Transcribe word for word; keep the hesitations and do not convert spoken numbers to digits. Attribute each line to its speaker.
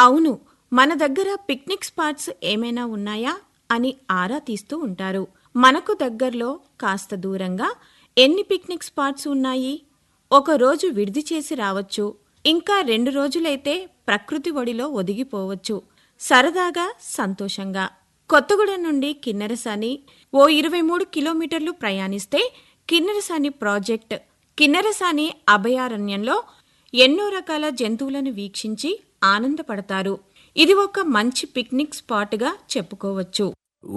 Speaker 1: అవును, మన దగ్గర పిక్నిక్ స్పాట్స్ ఏమైనా ఉన్నాయా అని ఆరా తీస్తూ ఉంటారు. మనకు దగ్గర్లో కాస్త దూరంగా ఎన్ని పిక్నిక్ స్పాట్స్ ఉన్నాయి? ఒక రోజు విడిది చేసి రావచ్చు. ఇంకా రెండు రోజులైతే ప్రకృతి ఒడిలో ఒదిగిపోవచ్చు. సరదాగా, సంతోషంగా. కొత్తగూడెం నుండి కిన్నెరసాని ఓ ఇరవై మూడు కిలోమీటర్లు ప్రయాణిస్తే కిన్నెరసాని ప్రాజెక్ట్, కిన్నెరసాని అభయారణ్యంలో ఎన్నో రకాల జంతువులను వీక్షించి ఆనందపడతారు. ఇది ఒక మంచి పిక్నిక్ స్పాట్గా చెప్పుకోవచ్చు.